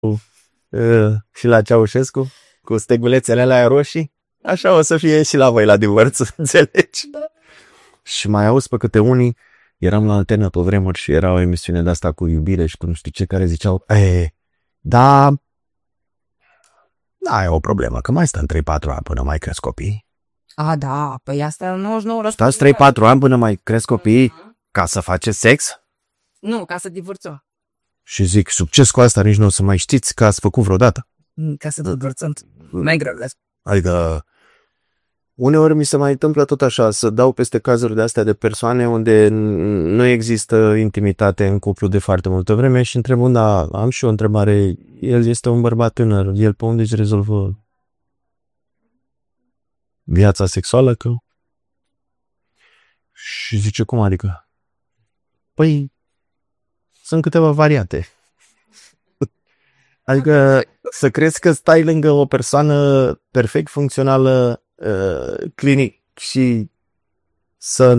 și la Ceaușescu, cu stegulețele alea roșii, așa o să fie și la voi la divorț, înțelegi? Da. Și mai auzi pe câte unii, eram la Antenă pe vremuri și era o emisiune de-asta cu iubire și cu nu știu ce, care ziceau, da, e o problemă, că mai stăm 3-4 ani până mai cresc copiii. Da, păi asta 99%. Stați 3-4 ani până mai cresc copiii ca să faceți sex? Nu, ca să divorțăm. Și zic, succes cu asta, nici nu o să mai știți că ați făcut vreodată. Ca să divorțăm. Mai greu. Adică, uneori mi se mai întâmplă tot așa, să dau peste cazuri de astea de persoane unde nu există intimitate în cuplu de foarte multă vreme și întreb, am și o întrebare, el este un bărbat tânăr, el pe unde își rezolvă viața sexuală? Și zice, cum adică? Păi, sunt câteva variante. Adică să crezi că stai lângă o persoană perfect funcțională, clinic și să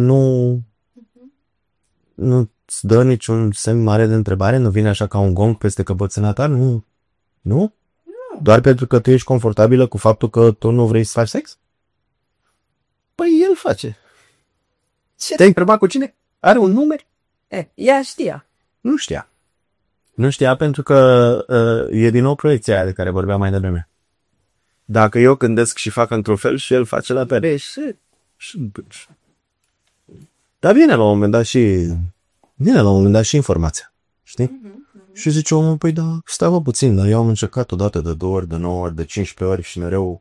nu-ți dă niciun semn mare de întrebare, nu vine așa ca un gong peste căpățâna ta, nu? Nu? Doar pentru că tu ești confortabilă cu faptul că tu nu vrei să faci sex? Păi el face. Ce? Te-ai întrebat cu cine? Are un număr? Ea știa. Nu știa. Nu știa pentru că e din nou proiecția aia de care vorbeam mai devreme. Dacă eu gândesc și fac într-un fel și el face la fel. Dar vine la un moment dat și informația. Știi? Și zice omul, păi da, stai puțin, dar eu am încercat odată, de 2 ori, de 9 ori, de 15 ori și mereu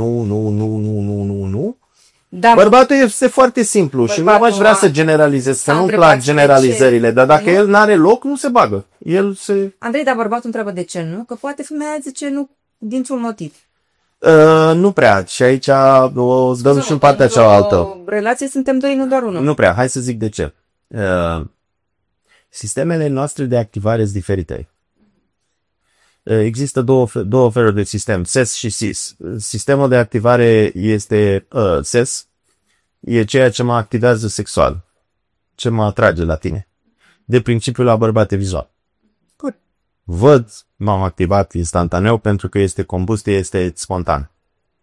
nu. Da, bărbatul este foarte simplu și nu aș vrea să generalizez, că nu-mi plac generalizările, dar dacă el n-are loc, nu se bagă. Andrei, dar bărbatul întreabă de ce nu? Că poate femeia zice nu dintr-un motiv. Nu prea, și aici o dăm și în partea cealaltă. O relație suntem 2, nu doar 1. Nu prea, hai să zic de ce. Sistemele noastre de activare sunt diferite. Există două feluri de sistem, SES și SIS. Sistemul de activare este SES, e ceea ce mă activează sexual, ce mă atrage la tine. De principiu la bărbat e vizual. Văd, m-am activat instantaneu pentru că este combustie, este spontan.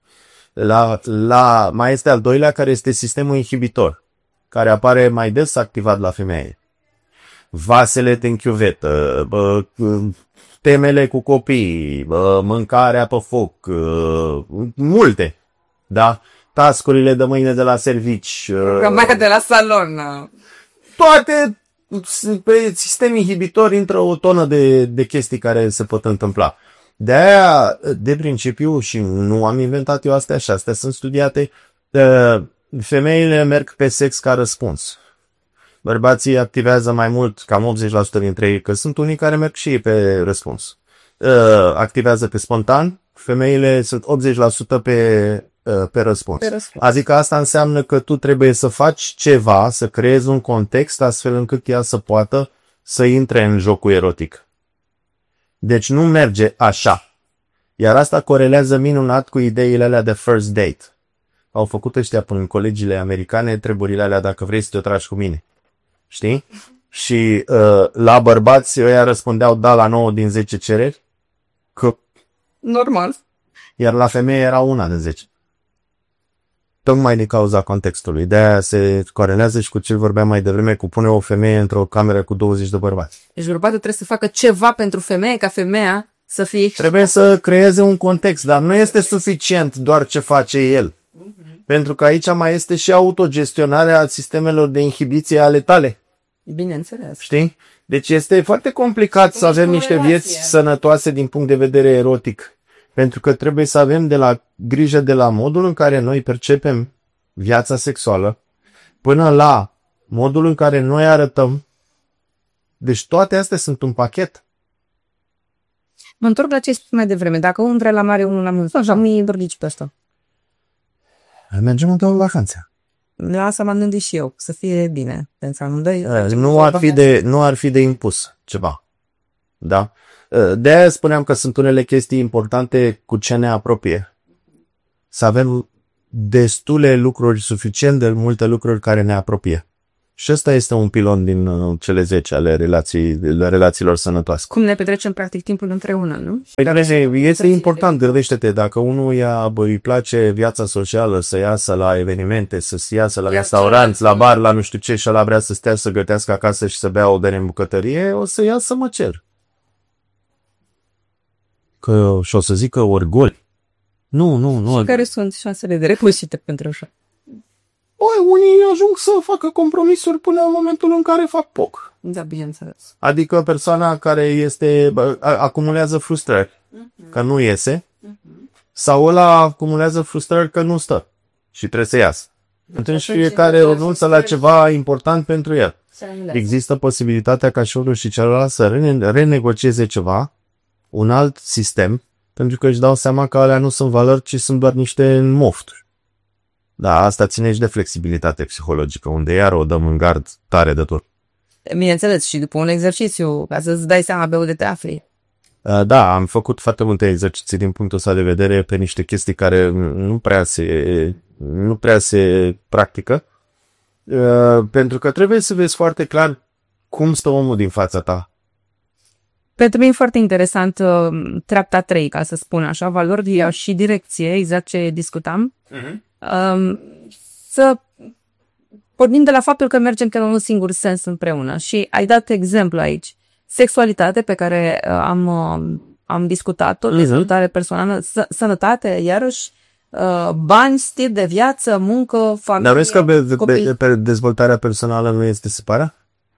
Mai este al doilea care este sistemul inhibitor, care apare mai des activat la femeie. Vasele în chiuvetă, temele cu copii, mâncarea pe foc, multe, da? Tascurile de mâine de la servici. Programarea de la salon. Toate pe sistem inhibitor intră o tonă de chestii care se pot întâmpla. De-aia, de principiu, și nu am inventat eu astea și astea sunt studiate, femeile merg pe sex ca răspuns. Bărbații activează mai mult, cam 80% dintre ei, că sunt unii care merg și ei pe răspuns. Activează pe spontan, femeile sunt 80% pe răspuns. Adică asta înseamnă că tu trebuie să faci ceva, să creezi un context astfel încât ea să poată să intre în jocul erotic. Deci nu merge așa. Iar asta corelează minunat cu ideile alea de first date. Au făcut ăștia până în colegiile americane treburile alea dacă vrei să te tragi cu mine. Știi? Și la bărbați ăia răspundeau da la 9 din 10 cereri. Normal. Iar la femeie era 1 din 10. Tocmai din cauza contextului. De-aia se corelează și cu ce vorbeam mai devreme, cu pune o femeie într-o cameră cu 20 de bărbați. Deci bărbatul trebuie să facă ceva pentru femeie, ca femeia să fie... Trebuie să creeze un context, dar nu este suficient doar ce face el. Pentru că aici mai este și autogestionarea sistemelor de inhibiție ale tale. Bineînțeles. Știi? Deci este foarte complicat să avem niște vieți sănătoase din punct de vedere erotic. Pentru că trebuie să avem grijă de la modul în care noi percepem viața sexuală până la modul în care noi arătăm. Deci toate astea sunt un pachet. Mă întorc la ce ai spus mai devreme. Dacă unul vrea la mare, unul la munte. Așa, nu-i dornici pe asta. Mergem în două vacanțe. La asta m-am gândit și eu, să fie bine pentru amândoi. Nu ar fi de impus ceva. Da? De-aia spuneam că sunt unele chestii importante cu ce ne apropie. Să avem destule lucruri, suficient de multe lucruri care ne apropie. Și ăsta este un pilon din cele 10 ale relațiilor sănătoase. Cum ne petrecem practic timpul împreună, nu? Este important, gândește-te, dacă unul îi place viața socială, să iasă la evenimente, să iasă la restaurant, la bar, la nu știu ce, și ăla vrea să stea să gătească acasă și să bea o bere în bucătărie, o să iasă mă cer. Și o să zică orgoli. Nu. Și care sunt șansele de reușită pentru așa? Unii ajung să facă compromisuri până în momentul în care fac poc. Da, bineînțeles. Adică persoana care acumulează frustrări că nu iese, sau ăla acumulează frustrări că nu stă și trebuie să iasă. Atunci fiecare renunță la ceva important pentru el. Există posibilitatea ca și unul și celălalt să renegocieze ceva, un alt sistem, pentru că își dau seama că alea nu sunt valori, ci sunt doar niște mofturi. Da, asta ține și de flexibilitate psihologică, unde iar o dăm în gard tare de tot. Bineînțeles, și după un exercițiu, ca să-ți dai seama pe unde te afli. Da, am făcut foarte multe exerciții din punctul ăsta de vedere pe niște chestii care nu prea se practică, pentru că trebuie să vezi foarte clar cum stă omul din fața ta. Pentru mine e foarte interesant treapta 3, ca să spun așa, valori și direcție, exact ce discutam. Să pornim de la faptul că mergem pe un singur sens împreună. Și ai dat exemplu aici. Sexualitate pe care am discutat-o, dezvoltare personală, sănătate, iarăși, bani, stil de viață, muncă, familie. Dar vezi că dezvoltarea personală nu este separată?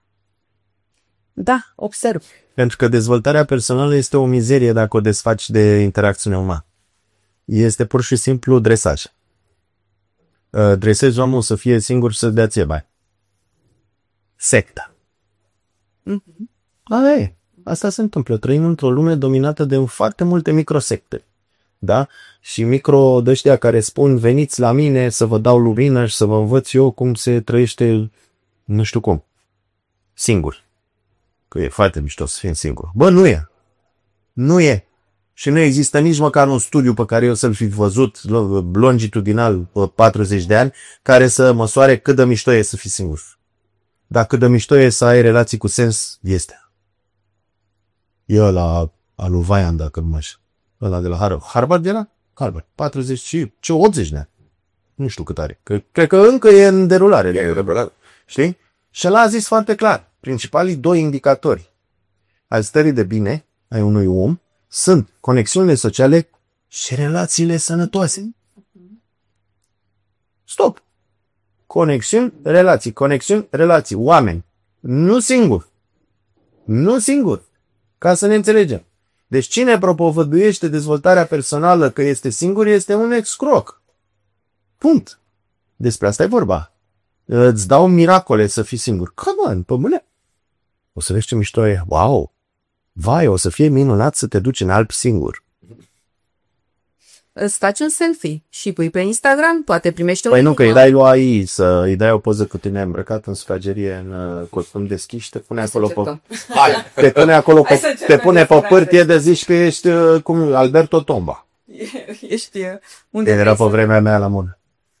Da, observ. Pentru că dezvoltarea personală este o mizerie dacă o desfaci de interacțiune umană. Este pur și simplu dresaj. Dresezi omul să fie singur și să dea ție bani. Secta. Asta se întâmplă. Trăim într-o lume dominată de foarte multe microsecte. Da? Și de-ăștia care spun veniți la mine să vă dau lumină și să vă învăț eu cum se trăiește nu știu cum. Singur. Că e foarte mișto să fim singuri. Bă, nu e. Nu e. Și nu există nici măcar un studiu pe care eu să-l fi văzut longitudinal pe 40 de ani care să măsoare cât de mișto e să fii singur. Dar cât de mișto e să ai relații cu sens, este. E ăla al lui Vaian, dacă nu mă știu. Ăla de la Harvard era? Harvard. 40 și 80 de ani. Nu știu cât are. Cred că încă e în derulare. Știi? Și ăla a zis foarte clar. Principalii 2 indicatori al stării de bine ai unui om sunt conexiunile sociale și relațiile sănătoase. Stop! Conexiuni, relații, oameni. Nu singur. Ca să ne înțelegem. Deci cine propovăduiește dezvoltarea personală că este singur este un excroc. Punct. Despre asta e vorba. Îți dau miracole să fii singur. Come on, pe mâine. O să vezi ce mișto e. Wow! Vai, o să fie minunat să te duci în Alpi singur. Îți faci un selfie și pui pe Instagram, poate primești Păi nu, că îi dai lui AI, îi dai o poză cu tine îmbrăcat în sufragerie, în costum deschis și te pune acolo te pune pe pârtie de zici că ești cum Alberto Tomba. Ești unde era pe vremea mea la modă.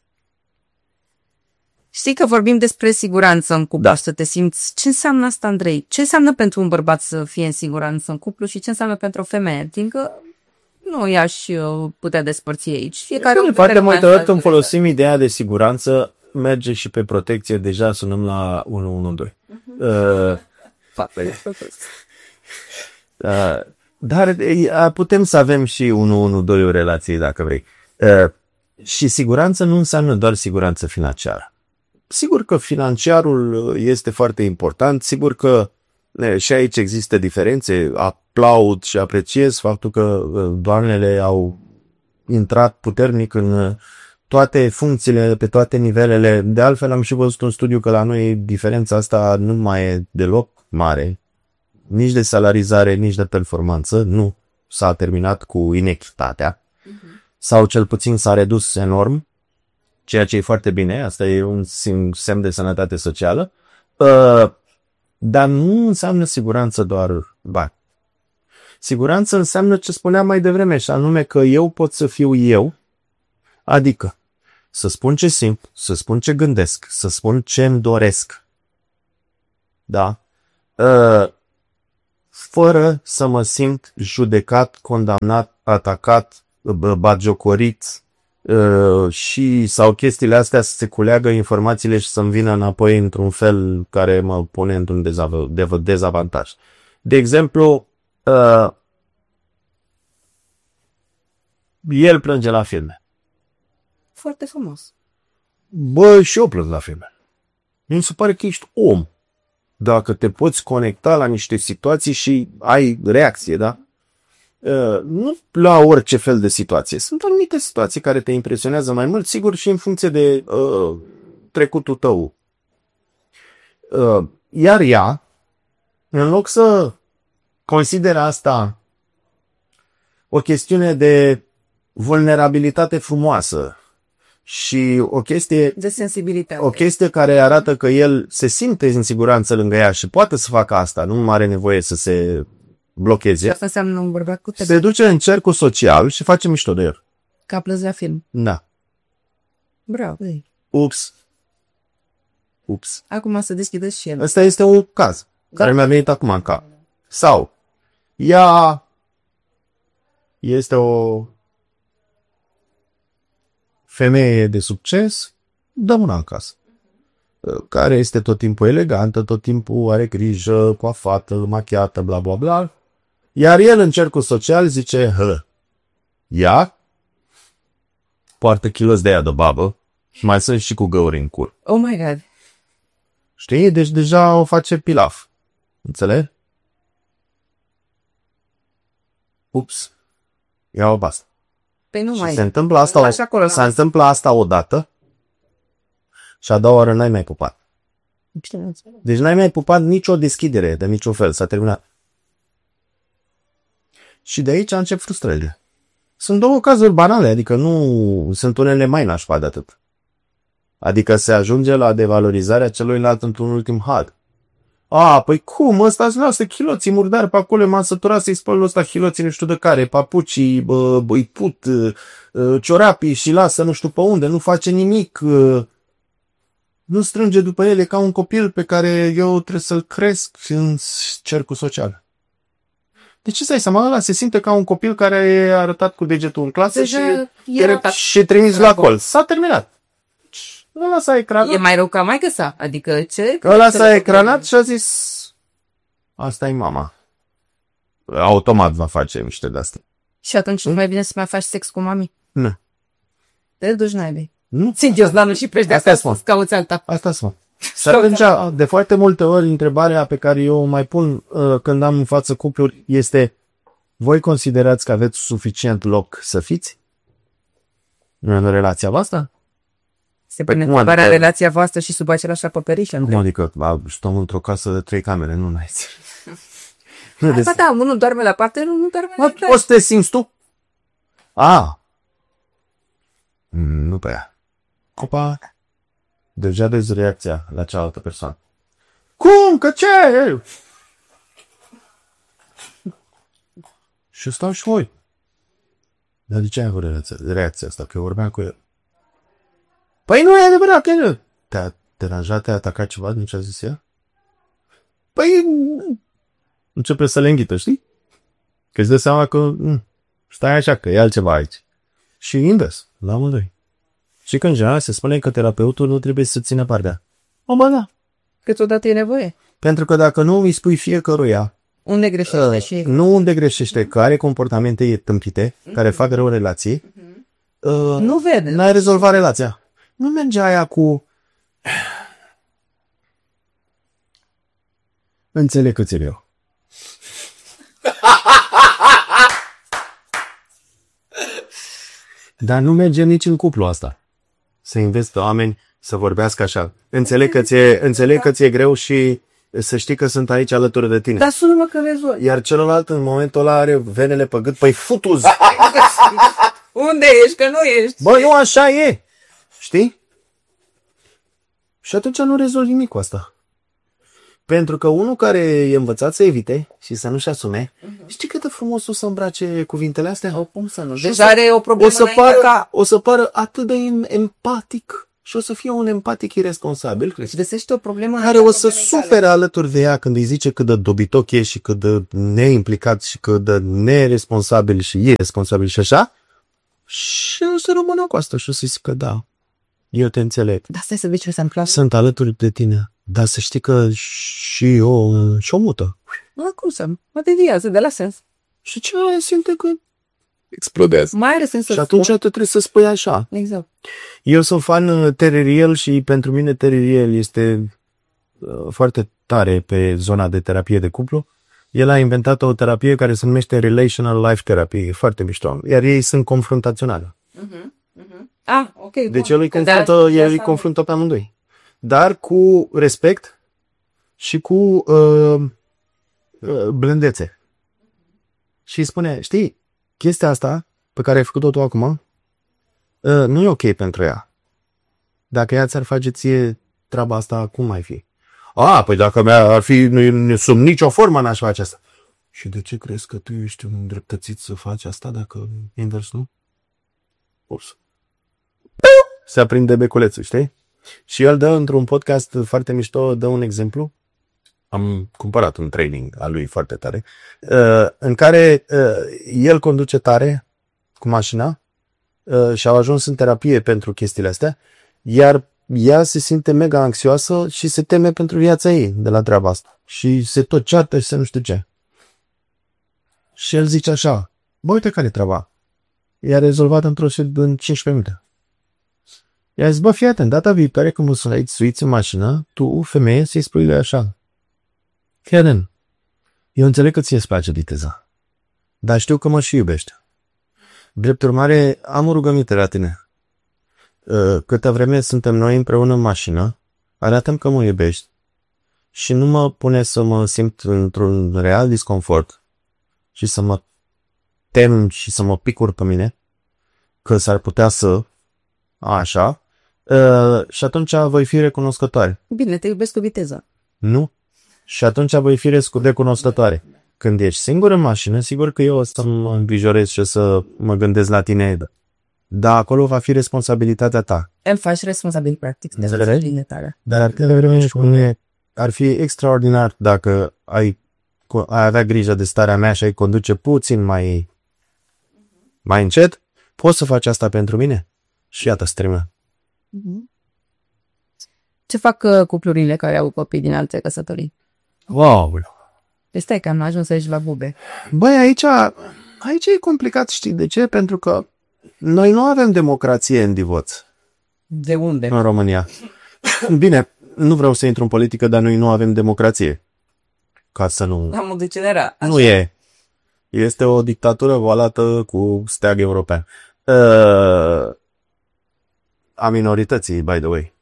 Știi că vorbim despre siguranță în cuplu, să te simți. Ce înseamnă asta, Andrei? Ce înseamnă pentru un bărbat să fie în siguranță în cuplu și ce înseamnă pentru o femeie? Adică nu i-aș putea despărți aici. Fiecare foarte multe ori când folosim ideea de siguranță, merge și pe protecție, deja sunăm la 112. Dar putem să avem și 112 relații dacă vrei. Și siguranță nu înseamnă doar siguranță financiară. Sigur că financiarul este foarte important, sigur că și aici există diferențe, aplaud și apreciez faptul că doamnele au intrat puternic în toate funcțiile, pe toate nivelele. De altfel am și văzut un studiu că la noi diferența asta nu mai e deloc mare, nici de salarizare, nici de performanță, nu s-a terminat cu inechitatea, sau cel puțin s-a redus enorm, ceea ce e foarte bine, asta e un semn de sănătate socială, dar nu înseamnă siguranță doar bani. Siguranță înseamnă ce spuneam mai devreme, și anume că eu pot să fiu eu, adică să spun ce simt, să spun ce gândesc, să spun ce îmi doresc, da, fără să mă simt judecat, condamnat, atacat, batjocorit și sau chestiile astea să se culeagă informațiile și să-mi vină înapoi într-un fel care mă pune într-un dezavantaj. De exemplu, el plânge la filme. Foarte frumos. Bă, și eu plâng la filme. Mi se pare că ești om. Dacă te poți conecta la niște situații și ai reacție, da? Nu la orice fel de situație. Sunt anumite situații care te impresionează mai mult, sigur, și în funcție de trecutul tău. Iar ea, în loc să consideră asta o chestiune de vulnerabilitate frumoasă și o chestie de sensibilitate. O chestie care arată că el se simte în siguranță lângă ea și poate să facă asta, nu are nevoie să se blocheze. Și asta înseamnă un bărbat cu Se duce în cercul social și face mișto de el. Ca plăzi la film. Da. Bravo. Ups. Acum să deschidă și el. Ăsta este un caz care mi-a venit acum în cap. Sau ea este o femeie de succes, dă mâna în casă. Care este tot timpul elegantă, tot timpul are grijă, coafată, machiată, bla bla bla. Iar el în cercul social zice, ea poartă kilos de aia de babă și mai sunt și cu găuri în cur. Oh my God. Știi? Deci deja o face pilaf. Înțelegi? Ups. Ia-o basta. Păi nu mai. Se întâmplă asta, se întâmplă asta odată și a doua oară n-ai mai pupat. Deci n-ai mai pupat nicio deschidere de niciun fel. S-a terminat. Și de aici încep frustrările. Sunt două cazuri banale, adică nu sunt unele mai nașpa de atât. Adică se ajunge la devalorizarea celuilalt într-un ultim had. Păi cum? Ăsta-ți lasă chiloții murdari pe acolo, m-am săturat să-i spăl ăsta chiloții nu știu de care, papucii, îi put, ciorapii și lasă nu știu pe unde, nu face nimic, nu strânge după ele ca un copil pe care eu trebuie să-l cresc în cercul social. De ce stai seama? Ăla se simte ca un copil care e arătat cu degetul în clasă și trimis la col. S-a terminat. Ăla s-a ecranat. E mai rău ca maică sa. Adică ce? Ăla s-a ecranat și a zis asta e mama. Automat va face miște de-astea. Și atunci nu mai bine să mai faci sex cu mami? Nu. Te duci naibii. Nu. Țin Gioslanul și pleci de acasă să cauți alta. Asta spun. Și atunci, de foarte multe ori, întrebarea pe care eu o mai pun când am în față cupluri este: voi considerați că aveți suficient loc să fiți în relația voastră? Se pune întrebarea relația voastră și sub același acoperiș. Nu, adică stăm într-o casă de 3 camere, nu n-ai. Da, unul doarme la parte, nu doarme la parte. O să te simți tu? Nu pe ea. Opa! Deja vezi reacția la cealaltă persoană. Cum? Că ce? Și stau și voi. Dar de ce ai avut reacția asta? Că eu vorbeam cu el. Păi nu e adevărat că nu. Te-a deranjat, te-a atacat ceva din ce a zis ea? Păi începe să le înghită, știi? Că îți dă seama că stai așa, că e altceva aici. Și invers, la amândoi. Și că în general se spune că terapeutul nu trebuie să țină partea. Bă, da. Câteodată e nevoie. Pentru că dacă nu îi spui fiecăruia unde greșește și... Nu unde greșește, că are comportamente tâmpite, care fac rău relații, nu vede. N-ai rezolvat relația. Nu merge aia cu... Înțeleg că ți-e eu. Dar nu merge nici în cuplu asta. Să înveți pe oameni să vorbească așa. Înțeleg că ți-e greu și să știi că sunt aici alături de tine. Dar sună-mă că rezolvi. Iar celălalt în momentul ăla are venele pe gât. Păi futuz! Unde ești? Că nu ești. Bă, nu așa e. Știi? Și atunci nu rezolvi nimic cu asta. Pentru că unul care e învățat să evite și să nu-și asume, știi cât de frumos o să îmbrace cuvintele astea? Cum să nu? Deja are o problemă o să pară atât de empatic și o să fie un empatic irresponsabil Și găsește o problemă care o să sufere alături de ea când îi zice cât de dobitoc e și cât de neimplicat și cât de neresponsabil și irresponsabil și așa, și o să rămână cu asta și o să zică da, eu te înțeleg. Dar stai să vezi ce s-a întâmplat. Sunt alături de tine, dar să știi că și o mută. Cum să? Mă deviază de la sens. Și ce simte că explodează. Mai are sens să Și atunci tu trebuie să spui așa. Exact. Eu sunt fan Terry și pentru mine Terry este foarte tare pe zona de terapie de cuplu. El a inventat o terapie care se numește Relational Life Therapy, e foarte mișto, iar ei sunt confruntaționali. Ok. Deci el îi confruntă pe amândoi. Dar cu respect și cu blândețe. Și îi spune, știi, chestia asta pe care ai făcut-o tu acum nu e ok pentru ea. Dacă ea ți-ar face ție treaba asta, cum ai fi? Păi dacă ar fi sub nicio formă n-aș face asta. Și de ce crezi că tu ești un îndreptățit să faci asta dacă invers nu? Ups. Se aprinde beculețul, știi? Și el dă într-un podcast foarte mișto, dă un exemplu. Am cumpărat un training al lui foarte tare, în care el conduce tare cu mașina și au ajuns în terapie pentru chestiile astea, iar ea se simte mega anxioasă și se teme pentru viața ei de la treaba asta. Și se tot ceartă și se nu știu ce. Și el zice așa, bă, uite care e treaba. I-a rezolvat în 15 minute. I-a zis, bă, fii atent, data viitoare când mă suiți în mașină, tu, femeie, să-i spui lui așa. Fii atent, eu înțeleg că ție-ți place viteza, dar știu că mă și iubești. Drept urmare, am o rugăminte la tine. Câtă vreme suntem noi împreună în mașină, arată-mi că mă iubești și nu mă pune să mă simt într-un real disconfort și să mă tem și să mă picur pe mine, că s-ar putea să așa, și atunci voi fi recunoscătoare. Bine, te iubesc cu viteza. Nu? Și atunci voi fi recunoscătoare. Când ești singur în mașină, sigur că eu o să mă îngrijorez și o să mă gândesc la tine, dar acolo va fi responsabilitatea ta. El faci responsabil, practic. Dar ar fi extraordinar dacă ai avea grijă de starea mea și ai conduce puțin mai încet. Poți să faci asta pentru mine? Și iată, se termină. Ce fac cuplurile care au copii din alte căsătorii? Wow! Deci stai că am ajuns aici la bube. Băi, aici e complicat, știi de ce? Pentru că noi nu avem democrație în divorț. De unde? În România. Bine, nu vreau să intru în politică, dar noi nu avem democrație. Ca să nu... Am o decenera. Nu e. Este o dictatură valată cu steag european. A minorității, by the way.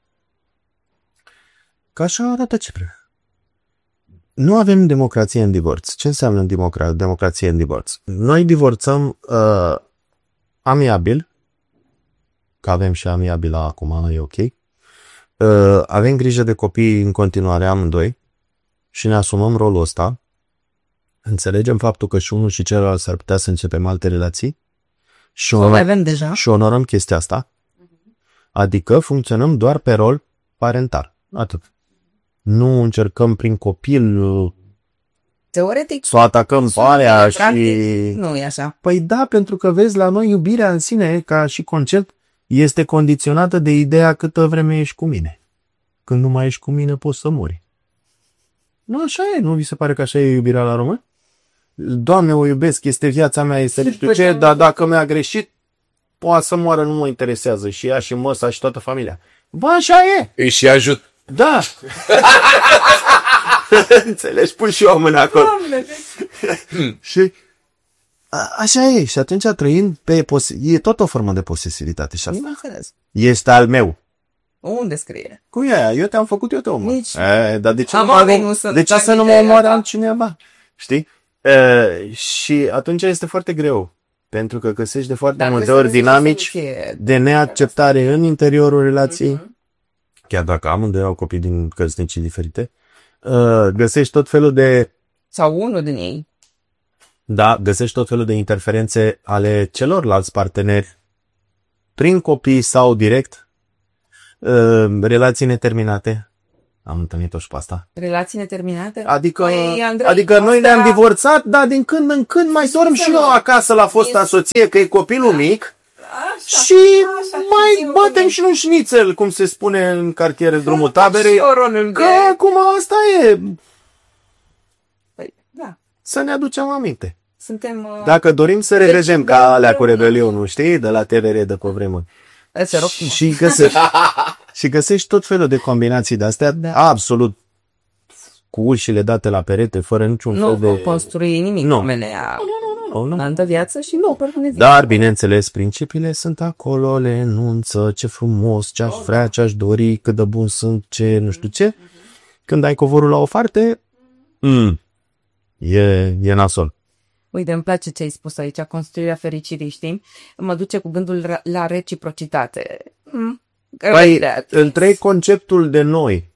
Ca așa arată cifre. Nu avem democrație în divorț. Ce înseamnă democrație în divorț? Noi divorțăm amiabil, că avem și amiabil acum, e ok. Avem grijă de copii în continuare amândoi și ne asumăm rolul ăsta. Înțelegem faptul că și unul și celălalt s-ar putea să începem alte relații și onorăm chestia asta. Adică funcționăm doar pe rol parental. Atât. Nu încercăm prin copil teoretic să o atacăm pe alea și... Nu e așa. Păi da, pentru că vezi, la noi iubirea în sine, ca și concept, este condiționată de ideea câtă vreme ești cu mine. Când nu mai ești cu mine, poți să mori. Nu, așa e. Nu vi se pare că așa e iubirea la român? Doamne, o iubesc, este viața mea, este nu știu ce, dar dacă mi-a greșit, poate să moară, nu mă interesează. Și ea, și măsa, și toată familia. Bă, așa e. Îi și ajut. Da. Înțelegi? Pun și eu mâna acolo. Și așa e. Și atunci trăind pe e tot o formă de posesivitate. Și asta este al meu. Unde scrie? Cu ea, eu te-am făcut, eu te omor. Nici. Dar de ce de ce să nu mă omoare altcineva? Știi? Și atunci este foarte greu. Pentru că găsești de foarte multe ori dinamici de neacceptare în interiorul relației. Chiar dacă amândoi au copii din căsnicii diferite, găsești tot felul de... Sau unul din ei. Da, găsești tot felul de interferențe ale celorlalți parteneri, prin copii sau direct, Relații neterminate. Am întâlnit-o și pe asta. Relații neterminate? Adică, Andrei, noi ne-am divorțat, dar din când în când mai dorm și eu acasă la fosta soție, că e copilul mic. Așa, și mai batem și un șnițel, cum se spune în cartiere Drumul Taberei. Că acum asta e. Păi, da. Să ne aducem aminte. Suntem... Dacă dorim să revedem ca alea cu Rebelionul, știi? De la TVR de pe vremuri. Și găsești tot felul de combinații de astea, absolut cu ușile date la perete, fără niciun fel de... Nu construi nimic. Nu. În altă viață și nu. Dar, bineînțeles, principiile sunt acolo, le enunță, ce frumos, ce-aș vrea, ce-aș dori, cât de bun sunt, ce nu știu ce. Când ai covorul la o parte, e nasol. Uite, îmi place ce ai spus aici, construirea fericirii, știi? Mă duce cu gândul la reciprocitate. Păi, întreg conceptul de noi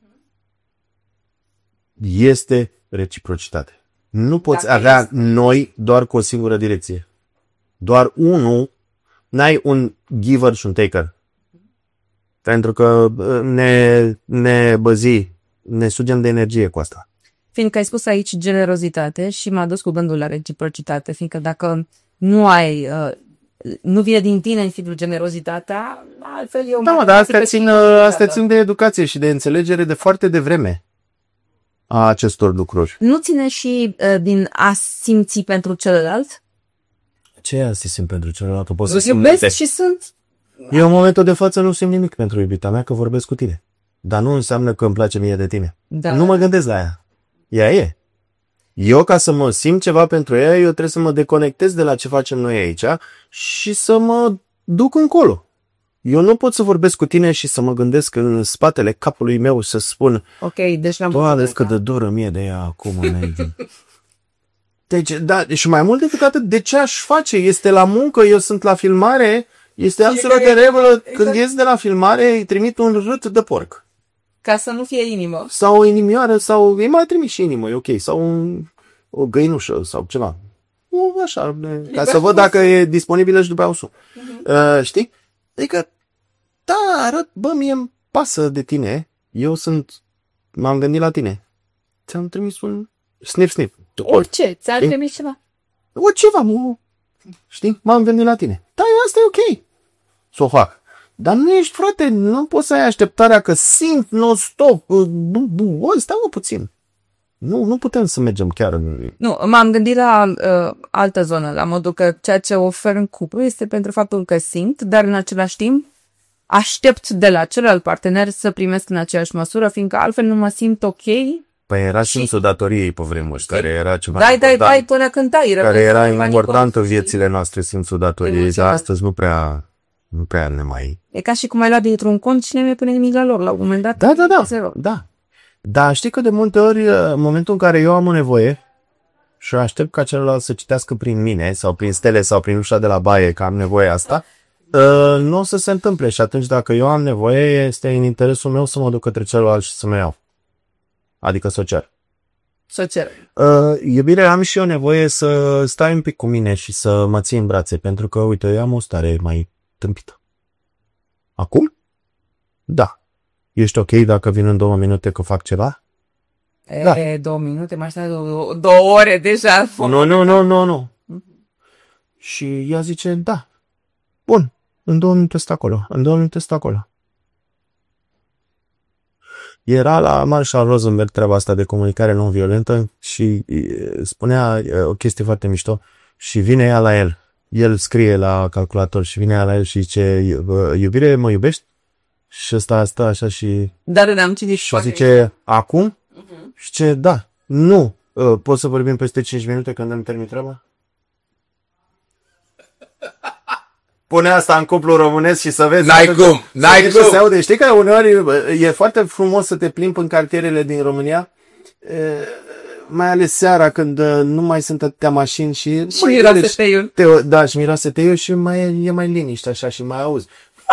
este reciprocitate. Nu poți avea noi doar cu o singură direcție. Doar unul, n-ai un giver și un taker. Pentru că ne băzi, ne sugem de energie cu asta. Fiindcă ai spus aici generozitate și m-a dus cu gândul la reciprocitate, fiindcă dacă nu ai, nu vine din tine în fidul generozitatea, altfel eu... Da, dar astea țin de educație și de înțelegere de foarte devreme a acestor lucruri. Nu ține și din a simți pentru celălalt? Ce e a simți pentru celălalt? Iubesc și sunt... Eu în momentul de față nu simt nimic pentru iubita mea, că vorbesc cu tine. Dar nu înseamnă că îmi place mie de tine. Da. Nu mă gândesc la ea. Ea e. Eu, ca să mă simt ceva pentru ea, eu trebuie să mă deconectez de la ce facem noi aici și să mă duc încolo. Eu nu pot să vorbesc cu tine și să mă gândesc în spatele capului meu să spun ok, deci l-am Doamne, cât de doră mie de ea acum. Deci, da, și mai mult decât atât, de ce aș face? Este la muncă, eu sunt la filmare, este absolut de regulă. Exact. Când ies de la filmare, îi trimit un rât de porc. Ca să nu fie inimă. Sau o inimioară, sau îi mai trimit și inimă, e ok. Sau o găinușă, sau ceva. Așa, ca să văd dacă e disponibilă și după aia o sun. Știi? Adică, da, arăt, bă, mie îmi pasă de tine. M-am gândit la tine. Ți-am trimis un snip. Orice, ți-am trimis ceva. Ceva, știi? M-am gândit la tine. Da, asta e ok. Să o fac. Dar nu ești, frate, nu poți să ai așteptarea că simt non-stop. Stai puțin. Nu putem să mergem chiar în... Nu, m-am gândit la altă zonă, la modul că ceea ce ofer în cuplu este pentru faptul că simt, dar în același timp aștept de la celălalt partener să primesc în aceeași măsură, fiindcă altfel nu mă simt ok. Păi era simțul datoriei pe vremuri, care era ceva dai până când tai. Care era important în viețile noastre, simțul datoriei, dar astăzi nu prea ne mai... E ca și cum ai luat dintr-un cont și nu mai pune nimic la lor, la un moment dat. Da. Dar știi că de multe ori, în momentul în care eu am o nevoie și aștept ca celălalt să citească prin mine sau prin stele sau prin ușa de la baie că am nevoie asta, nu o să se întâmple și atunci dacă eu am nevoie, este în interesul meu să mă duc către celălalt și să mă iau. Adică să o cer. Iubire, am și eu nevoie să stai un pic cu mine și să mă ții în brațe, pentru că, uite, eu am o stare mai tâmpită. Acum? Da. Ești ok dacă vin în 2 minute că fac ceva? Da. 2 minute, mai stai 2 ore deja. Nu. Și ea zice, da. Bun, în 2 minute stă acolo. Era la Marshall Rosenberg treaba asta de comunicare non-violentă și spunea o chestie foarte mișto și vine ea la el. El scrie la calculator și vine ea la el și zice, iubire, mă iubești? Și ăsta stă așa și... Dar n-am citit și zice, acum? Și zice, da, nu. Poți să vorbim peste 5 minute când îmi termin treaba? Pune asta în cuplu românesc și să vezi. N-ai cum. Se aude. Știi că uneori e foarte frumos să te plimbi în cartierele din România, mai ales seara când nu mai sunt atâtea mașini și miroase teiul. Da, și miroase teiul și e mai liniște așa și mai auzi.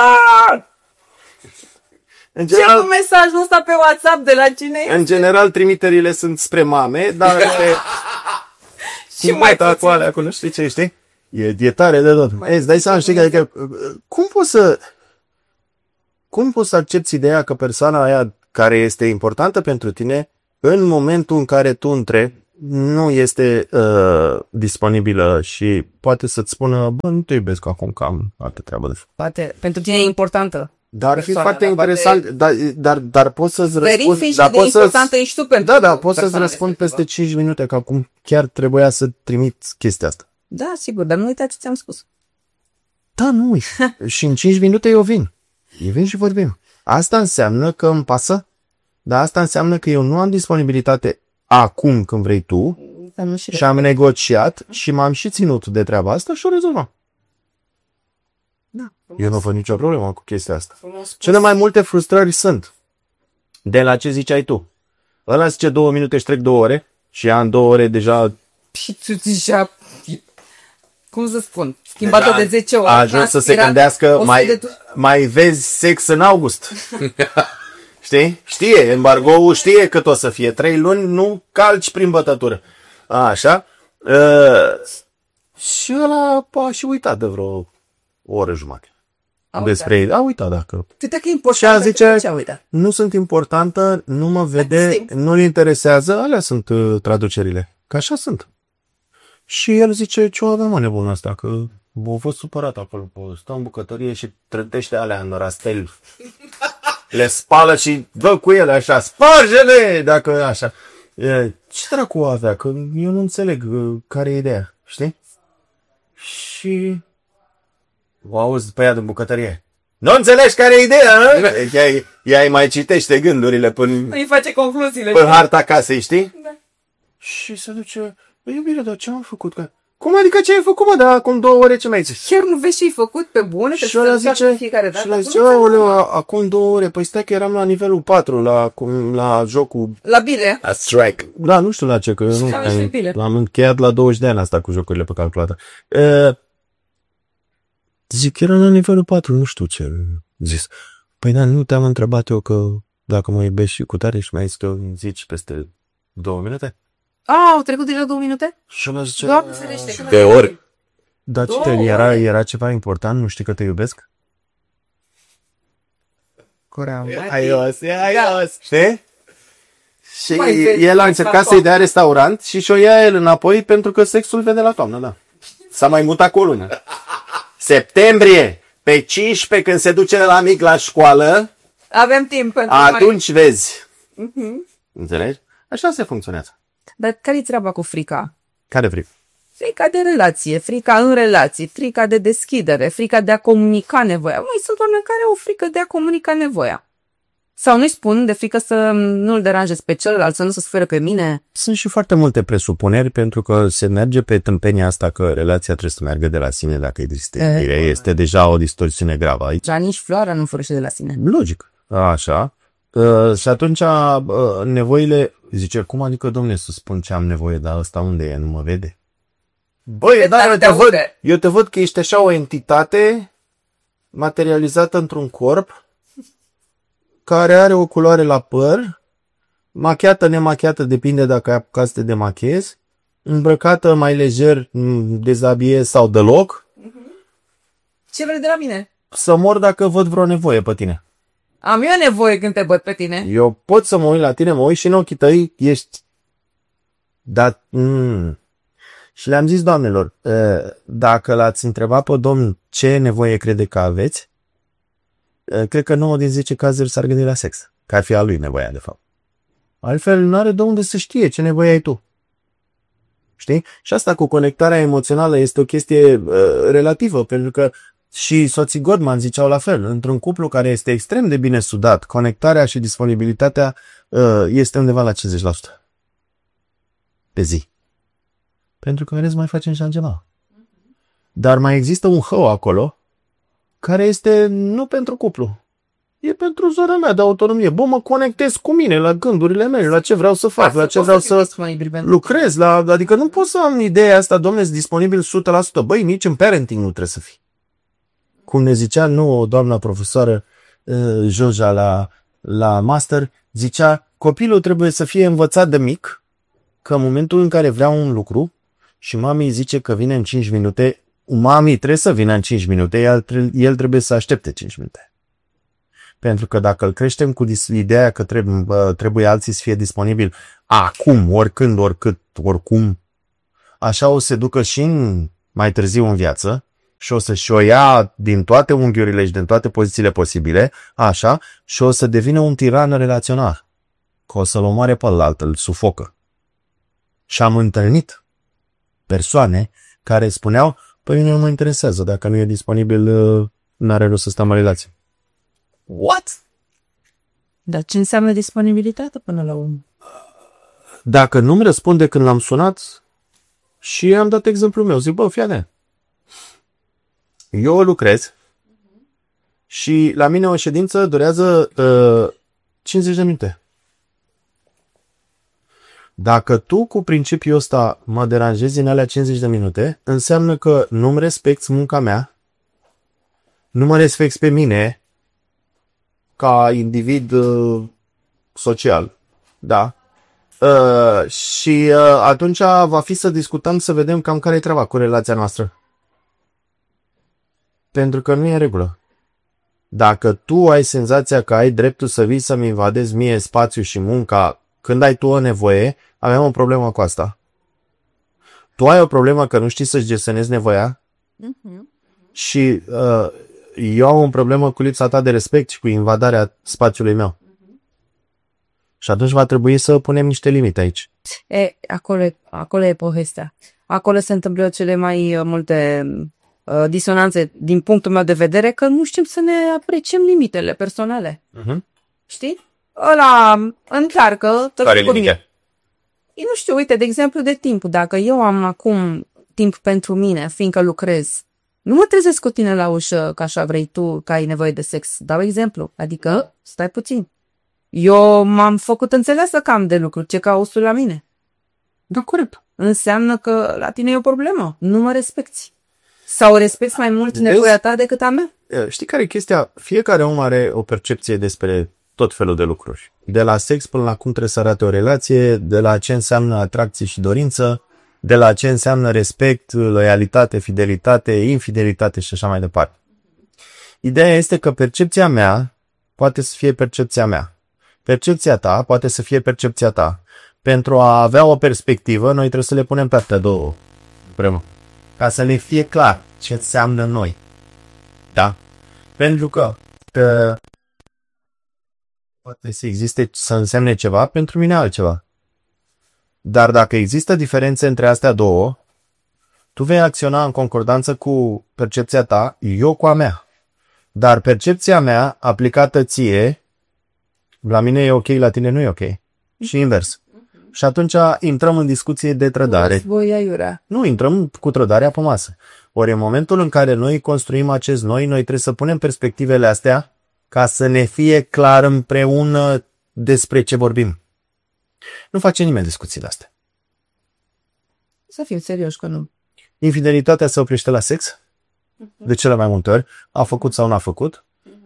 În general, ce mesajul ăsta pe WhatsApp de la cine? În general trimiterile sunt spre mame, dar și mai cu alea acolo, știi? E tare de tot. Îți dai seama, știi, adică cum poți să... cum poți să accepti ideea că persoana aia care este importantă pentru tine, în momentul în care tu întrebi, nu este disponibilă și poate să-ți spună, bă, nu te iubesc acum, că am altă treabă de făcut. Poate pentru tine e importantă. Dar ar fi foarte interesant, dar poți să-ți răspund... Dar de importantă ești tu pentru Da, poți să-ți răspund peste 5 minute, că acum chiar trebuia să trimit chestia asta. Da, sigur, dar nu uita ce ți-am spus. Da, nu uit. Și în 5 minute eu vin. Eu vin și vorbim. Asta înseamnă că îmi pasă, dar asta înseamnă că eu nu am disponibilitate acum când vrei tu și am negociat și m-am și ținut de treaba asta și o rezolvăm. Da. Eu nu văd nicio problemă cu chestia asta. Cele mai multe frustrări sunt de la ce ziceai tu. Ăla zice 2 minute și trec 2 ore și ea în 2 ore deja... Și tu deja... Cum să spun? Schimbată de 10 ori. A ajuns să se gândească, mai vezi sex în august. Știi? Știe, embargo-ul știe cât o să fie. 3 luni nu calci prin bătătură. Așa. Și ăla a și uitat de vreo o oră jumătate. Despre ei. A uitat dacă... Că e important. Și a zice, nu sunt importantă, nu mă vede, nu-l interesează, alea sunt traducerile. Că așa sunt. Și el zice, ce o avem mă nebună asta, că a fost supărat acolo, stă în bucătărie și trântește alea în rastel. Le spală și dă cu ele așa, sparge-le, dacă așa. Ce dracu avea, că eu nu înțeleg care e ideea, știi? Și... o auzi pe ea din bucătărie. Nu înțelegi care e ideea, nu? Ea îi mai citește gândurile până... Îi face concluziile. Până harta casei, știi? Da. Și se duce... Iubire, dar ce am făcut? Cum adică ce ai făcut, mă? Dar acum 2 ore ce mi-ai zis? Chiar nu vezi ce-ai făcut pe bune? Și ăla zice, și ăla zice, acum 2 ore, păi stai că eram la nivelul 4, la jocul... La bile? La strike. Da, nu știu la ce, că eu nu l-am încheiat la 20 de ani asta cu jocurile pe calculator. Zic, era la nivelul 4, nu știu ce zis. Păi da, nu te-am întrebat eu că dacă mă iubești și cu tare și mi-ai zis că îmi zici peste 2 minute? Au trecut deja 2 minute? Și ăla zice... Doamne ferește. De ori. Dar ce era ceva important? Nu știi că te iubesc? Coream. Aios. Știi? Și el a încercat să-i dea restaurant și și-o ia el înapoi pentru că sexul vede la toamnă, da. S-a mai mutat cu o lună. Septembrie, pe 15, când se duce la mic la școală, avem timp pentru atunci vezi. Înțelegi? Așa se funcționează. Dar care-i treaba cu frica? Care frică? Frica de relație, frica în relații, frica de deschidere, frica de a comunica nevoia. Mai sunt oameni care au frică de a comunica nevoia. Sau nu-i spun de frică să nu-l deranjez pe celălalt, să nu se suferă pe mine. Sunt și foarte multe presupuneri, pentru că se merge pe tâmpenia asta că relația trebuie să meargă de la sine dacă există iubire. Este deja o distorsiune gravă aici. Dar nici floarea nu florește de la sine. Logic. Așa. Și atunci nevoile... Zice, cum adică, domne, să spun ce am nevoie, dar ăsta unde e? Nu mă vede? Băi, dar eu te văd că ești așa o entitate materializată într-un corp care are o culoare la păr, machiată, nemachiată, depinde dacă ai apucat să te demachiezi, îmbrăcată mai lejer, dezabiez sau deloc. Ce vrei de la mine? Să mor dacă văd vreo nevoie pe tine. Am eu nevoie când te văd pe tine. Eu pot să mă uit la tine, mă uit și în ochii tăi ești... Dar... Și le-am zis doamnelor, dacă l-ați întrebat pe domnul ce nevoie crede că aveți, cred că 9 din 10 cazuri s-ar gândi la sex. Că ar fi a lui nevoia, de fapt. Altfel, nu are de unde să știe ce nevoie ai tu. Știi? Și asta cu conectarea emoțională este o chestie relativă, pentru că și soții Gottman ziceau la fel. Într-un cuplu care este extrem de bine sudat, conectarea și disponibilitatea este undeva la 50% pe zi. Pentru că, vedeți, mai facem și altceva. Dar mai există un hău acolo care este nu pentru cuplu. E pentru zona mea de autonomie. Bă, mă conectez cu mine, la gândurile mele, la ce vreau să fac, la ce vreau să lucrez. Adică nu pot să am ideea asta, dom'le, disponibil 100%. Băi, nici în parenting nu trebuie să fii. Cum ne zicea nouă doamna profesoară Joja la master, zicea, copilul trebuie să fie învățat de mic că în momentul în care vrea un lucru și mami zice că vine în 5 minute, mami trebuie să vină în 5 minute, el trebuie să aștepte 5 minute. Pentru că dacă îl creștem cu ideea că trebuie alții să fie disponibili acum, oricând, oricât, oricum, așa o să se ducă și mai târziu în viață și o să-și o ia din toate unghiurile și din toate pozițiile posibile, așa, și o să devină un tiran relațional. Că o să-l omoare pe ălalt, îl sufocă. Și am întâlnit persoane care spuneau, pe mine nu mă interesează, dacă nu e disponibil, n-are rost să stăm în relație. What? Dar ce înseamnă disponibilitate până la urmă? Dacă nu-mi răspunde când l-am sunat și am dat exemplul meu, zic, bă, fii atent. Eu lucrez și la mine o ședință durează 50 de minute. Dacă tu cu principiul ăsta mă deranjezi în alea 50 de minute, înseamnă că nu-mi respecti munca mea, nu mă respecti pe mine ca individ social, da? Și atunci va fi să discutăm, să vedem cam care e treaba cu relația noastră. Pentru că nu e în regulă. Dacă tu ai senzația că ai dreptul să vii să-mi invadezi mie spațiu și munca când ai tu o nevoie, avem o problemă cu asta. Tu ai o problemă că nu știi să-ți gestionezi nevoia și eu am o problemă cu lipsa ta de respect și cu invadarea spațiului meu. Și atunci va trebui să punem niște limite aici. Acolo e povestea. Acolo se întâmplă cele mai multe disonanțe din punctul meu de vedere, că nu știm să ne apreciem limitele personale. Știi? Ăla încearcă... Care limite? Nu știu, uite, de exemplu, de timp. Dacă eu am acum timp pentru mine, fiindcă lucrez, nu mă trezesc cu tine la ușă, că așa vrei tu, că ai nevoie de sex. Dau exemplu. Adică, stai puțin. Eu m-am făcut înțeleasă că am de lucru. Ce cauți la mine? Da, corect. Înseamnă că la tine e o problemă. Nu mă respecti. Sau respecti mai mult nevoia ta decât a mea? Știi care e chestia? Fiecare om are o percepție despre tot felul de lucruri. De la sex până la cum trebuie să arate o relație, de la ce înseamnă atracție și dorință, de la ce înseamnă respect, loialitate, fidelitate, infidelitate și așa mai departe. Ideea este că percepția mea poate să fie percepția mea. Percepția ta poate să fie percepția ta. Pentru a avea o perspectivă, noi trebuie să le punem pe astea două împreună. Ca să ne fie clar ce înseamnă noi. Da? Pentru că poate să existe, să însemne ceva, pentru mine altceva. Dar dacă există diferențe între astea două, tu vei acționa în concordanță cu percepția ta, eu cu a mea. Dar percepția mea, aplicată ție, la mine e ok, la tine nu e ok. Și invers. Și atunci intrăm în discuție de trădare. Nu, intrăm cu trădarea pe masă. Ori în momentul în care noi construim acest noi trebuie să punem perspectivele astea ca să ne fie clar împreună despre ce vorbim. Nu face nimeni discuțiile astea. Să fiu serios că nu. Infidelitatea se oprește la sex, de cele mai multe ori, a făcut sau n-a făcut.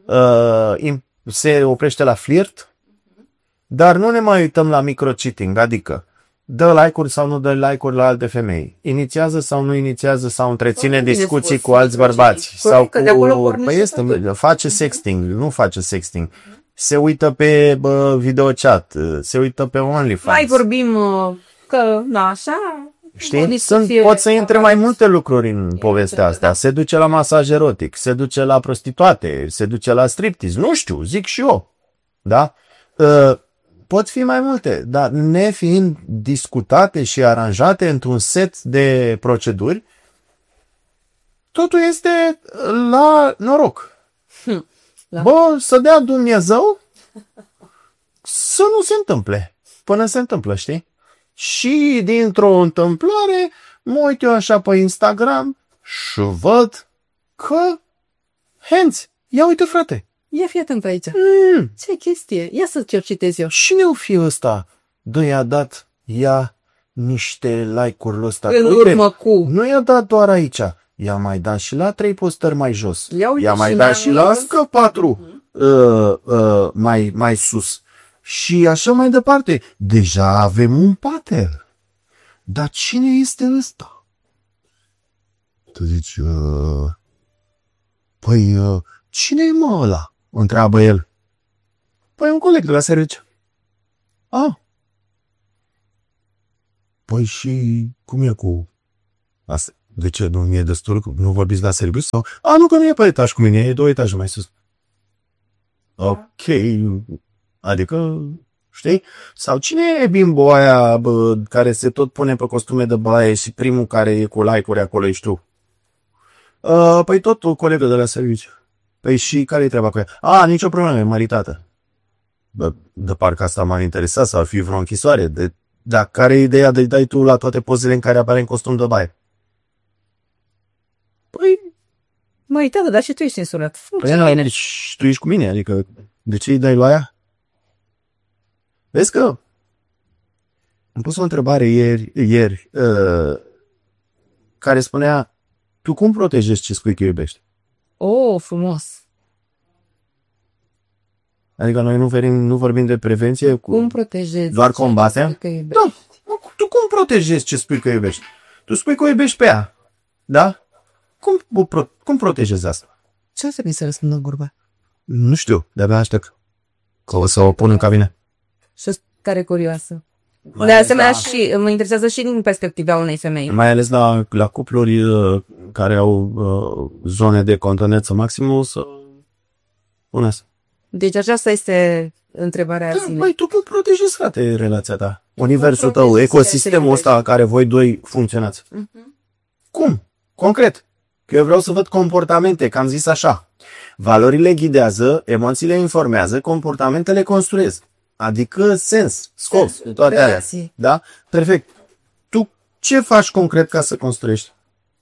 Se oprește la flirt, dar nu ne mai uităm la micro-cheating, adică dă like-uri sau nu dă like-uri la alte femei, inițiază sau nu inițiază sau întreține discuții cu alți bărbați, sau face sexting, nu face sexting, se uită pe videochat, se uită pe OnlyFans. Mai vorbim că, na, așa... Știi? Pot să intre mai multe lucruri în povestea asta. Se duce la masaj erotic, se duce la prostituate, se duce la striptease, nu știu, zic și eu. Da? Pot fi mai multe, dar nefiind discutate și aranjate într-un set de proceduri, totul este la noroc. Bă, să dea Dumnezeu să nu se întâmple. Până se întâmplă, știi? Și dintr-o întâmplare mă uit eu așa pe Instagram și văd că Henți, ia uite frate. Ia fii atent aici. Ce chestie? Ia să ce citez eu. Cine-o fi ăsta? Dă, i-a dat niște like-uri ăsta. În urmă cu... Nu i-a dat doar aici. I-a mai dat și la 3 postări mai jos. I-a mai dat și la încă 4 mai sus. Și așa mai departe. Deja avem un pattern. Dar cine este ăsta? Tu zici, păi, cine e mă ăla? Întreabă el. Păi un coleg de la serviciu. Ah. Păi și cum e cu asta? De ce? Nu e destul? Nu vorbiți la serviciu? Sau? A, nu, că nu e pe etaj cu mine, e 2 etaje mai sus. Ok. Adică, știi? Sau cine e bimbo aia care se tot pune pe costume de baie și primul care e cu like-uri acolo ești tu? Păi tot o colegă de la serviciu. Păi și care-i treaba cu ea? A, nicio problemă, e maritată. Bă, de parcă asta m-ar interesa, sau ar fi vreo închisoare. Dar care e ideea de dai tu la toate pozele în care apare în costum de baie? Păi... Măi, tată, dar și tu ești însurat. Păi, și tu ești cu mine, adică de ce îi dai la aia? Vezi că am pus o întrebare ieri care spunea, tu cum protejezi ce spui că iubești? Oh, frumos. Adică noi nu vorbim de prevenție, Cum protejezi? doar combatem? Da, tu cum protejezi ce spui că iubești? Tu spui că o iubești pe ea, da? Cum protejezi asta? Ce o să mi se răspundă în gurba? Nu știu, de-abia aștept că o să o pun în cabine. Și care curioasă. De asemenea, și mă interesează și din perspectiva unei femei. Mai ales la cupluri care au zone de contoneță maximum să puneți. Deci aceasta este întrebarea zilei. Băi, tu cum protejezi, frate, relația ta? Universul tău, ecosistemul ăsta care voi doi funcționați. Cum? Concret. Că eu vreau să văd comportamente, că am zis așa. Valorile ghidează, emoțiile informează, comportamentele construiesc. Adică sens, scop, toate alea. Da? Perfect. Tu ce faci concret ca să construiești?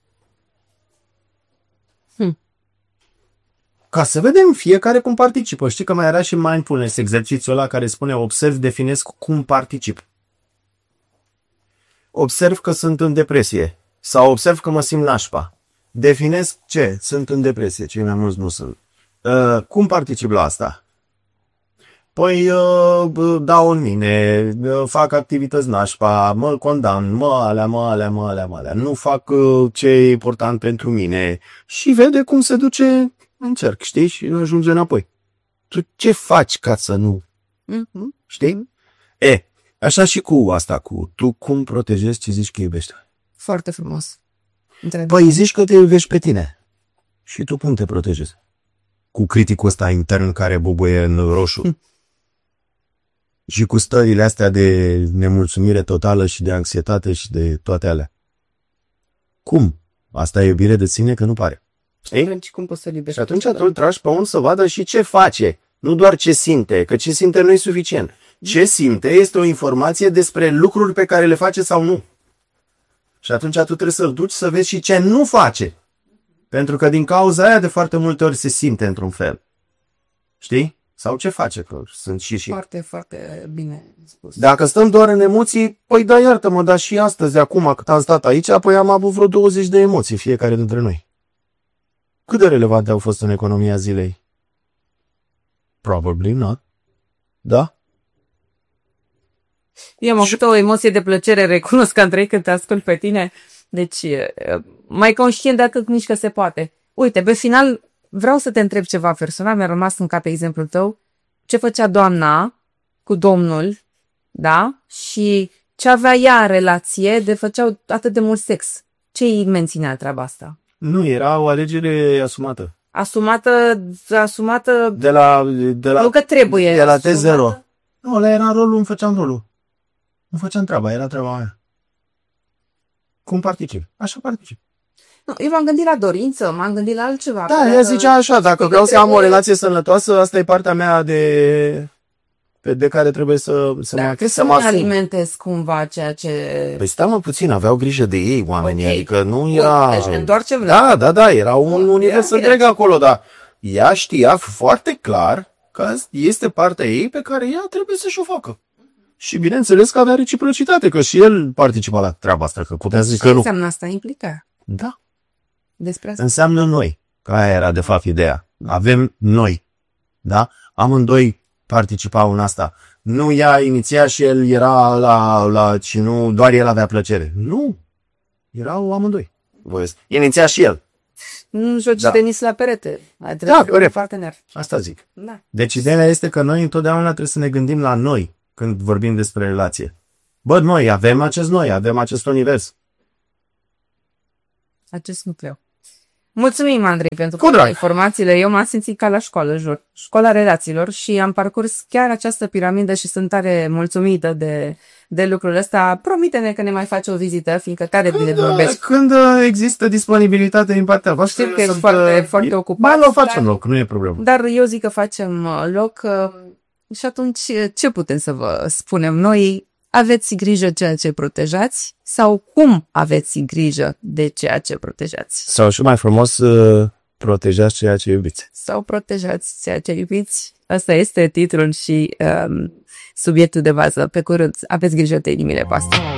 Ca să vedem fiecare cum participă. Știi că mai era și mindfulness, exercițiul ăla care spune observ, definesc cum particip. Observ că sunt în depresie sau observ că mă simt nașpa. Definesc ce? Sunt în depresie, cei mai mulți nu sunt. Cum particip la asta? Păi dau în mine, fac activități nașpa, mă condamn, mă alea. Nu fac ce e important pentru mine și vede cum se duce în cerc, știi? Și ajunge înapoi. Tu ce faci ca să nu? Știi? Așa și cu asta, tu cum protejezi ce zici că iubești? Foarte frumos. Păi zici că te iubești pe tine. Și tu cum te protejezi? Cu criticul ăsta intern care bubuie în roșu. Și cu stările astea de nemulțumire totală și de anxietate și de toate alea. Cum? Asta e iubire de sine că nu pare. Atunci cum poți să iubești? Și atunci tu îl tragi pe unul să vadă și ce face. Nu doar ce simte, că ce simte nu e suficient. Ce simte este o informație despre lucruri pe care le face sau nu. Și atunci tu trebuie să-l duci să vezi și ce nu face. Pentru că din cauza aia de foarte multe ori se simte într-un fel. Știi? Sau ce face, că sunt și. Foarte, foarte bine spus. Dacă stăm doar în emoții, păi da, iartă-mă, dar și astăzi, acum cât am stat aici, apoi am avut vreo 20 de emoții fiecare dintre noi. Cât de relevante au fost în economia zilei? Probably not. Da? Eu am avut o emoție de plăcere, recunosc că Andrei, când te ascult pe tine. Deci, mai conștient de atât nici că se poate. Uite, pe final, vreau să te întreb ceva personal, mi-a rămas în cap exemplul tău. Ce făcea doamna cu domnul, da? Și ce avea ea în relație de făceau atât de mult sex. Ce îi menținea treaba asta? Nu, era o alegere asumată. Asumată... De la nu că trebuie. De la T0. Nu, ăla era rolul, îmi făceam rolul. Nu făceam treaba, era treaba mea. Cum particip? Așa particip. Nu, eu m-am gândit la dorință, m-am gândit la altceva. Da, ea zicea așa, dacă vreau să am o relație sănătoasă, asta e partea mea de care trebuie să mă acces, să mă asum. Alimentez cumva ceea ce... Păi stai puțin, aveau grijă de ei oamenii, adică nu era... Deci doar ce vreau. Da, era un univers întreg acolo, dar ea știa foarte clar că este partea ei pe care ea trebuie să-și o facă. Și bineînțeles că avea reciprocitate, că și el participa la treaba asta, că putea zice că nu. Înseamnă asta implica? Da. Despre asta? Înseamnă noi, că aia era de fapt ideea. Avem noi, da? Amândoi participau în asta. Nu ea iniția și el era și nu doar el avea plăcere. Nu. Erau amândoi. Iniția și el. Nu joci tenis la perete. Corect. Partener. Asta zic. Da. Deci ideea este că noi întotdeauna trebuie să ne gândim la noi când vorbim despre relație. Bă, noi avem acest univers. Acest nucleu. Mulțumim, Andrei, pentru drag. informațiile. Eu m-am simțit ca la școală, jur. Școala relațiilor și am parcurs chiar această piramidă și sunt tare mulțumită de lucrul ăsta. Promite-ne că ne mai faci o vizită, fiindcă tare bine vorbești. Când există disponibilitate din partea voastră. Știu că ești foarte ocupat. Mai o facem loc, nu e problemă. Dar eu zic că facem loc și atunci ce putem să vă spunem noi? Aveți grijă ceea ce protejați sau cum aveți grijă de ceea ce protejați? Sau și mai frumos, protejați ceea ce iubiți. Sau protejați ceea ce iubiți. Asta este titlul și subiectul de bază. Pe curând, aveți grijă de inimile voastre.